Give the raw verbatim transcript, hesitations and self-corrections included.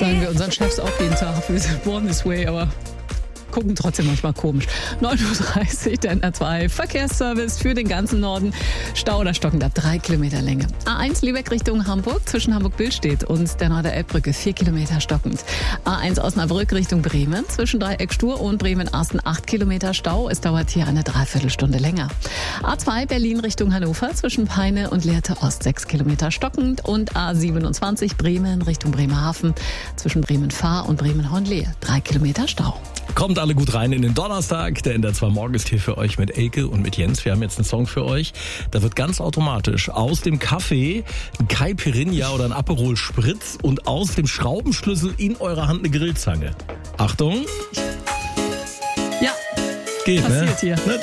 sagen wir unseren Chefs auch jeden Tag, wir sind born this way, aber gucken trotzdem manchmal komisch. neun Uhr dreißig, der N R zwei Verkehrsservice für den ganzen Norden. Stau oder stockend ab drei Kilometer Länge. A eins Lübeck Richtung Hamburg zwischen Hamburg-Billstedt und der Norder-Elbbrücke vier Kilometer stockend. A eins Osnabrück Richtung Bremen zwischen Dreieck Stur und Bremen-Asten acht Kilometer Stau. Es dauert hier eine Dreiviertelstunde länger. A zwei Berlin Richtung Hannover zwischen Peine und Lehrte Ost sechs Kilometer stockend und A siebenundzwanzig Bremen Richtung Bremerhaven zwischen Bremen-Fahr und Bremen-Hornlehe drei Kilometer Stau. Kommt alle gut rein in den Donnerstag. Der N R zwei Morgen ist hier für euch mit Elke und mit Jens. Wir haben jetzt einen Song für euch. Da wird ganz automatisch aus dem Kaffee ein Caipirinha oder ein Aperol Spritz und aus dem Schraubenschlüssel in eurer Hand eine Grillzange. Achtung. Ja, Geht, passiert ne? hier.